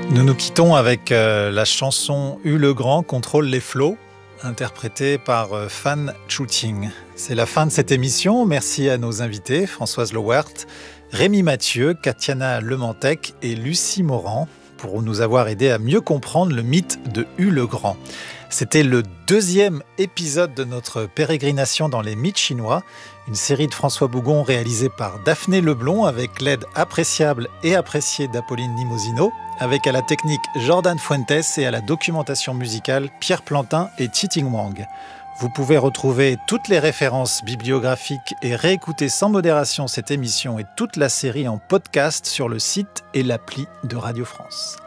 Nous nous quittons avec la chanson « Le Grand contrôle les flots » interprétée par Fan Chuting. C'est la fin de cette émission. Merci à nos invités, Françoise Lowert, Rémi Mathieu, Katiana Lemantec et Lucie Morand, pour nous avoir aidés à mieux comprendre le mythe de Le Grand. C'était le 2e épisode de notre pérégrination dans les mythes chinois, une série de François Bougon réalisée par Daphné Leblond avec l'aide appréciable et appréciée d'Apolline Nimosino, avec à la technique Jordan Fuentes et à la documentation musicale Pierre Plantin et Chiting Wang. Vous pouvez retrouver toutes les références bibliographiques et réécouter sans modération cette émission et toute la série en podcast sur le site et l'appli de Radio France.